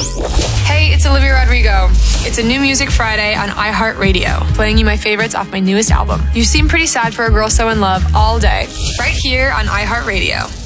Hey, it's Olivia Rodrigo. It's a New Music Friday on iHeartRadio, playing you my favorites off my newest album. You seem pretty sad for a girl so in love all day, right here on iHeartRadio.